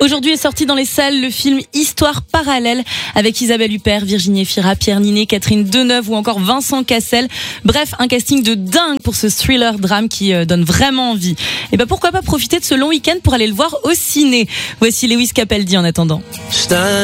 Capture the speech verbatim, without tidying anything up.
Aujourd'hui est sorti dans les salles le film Histoire parallèle avec Isabelle Huppert, Virginie Efira, Pierre Ninet, Catherine Deneuve ou encore Vincent Cassel. Bref, un casting de dingue pour ce thriller drame qui euh, donne vraiment envie. Et ben pourquoi pas profiter de ce long week-end pour aller le voir au ciné. Voici Lewis Capaldi en attendant.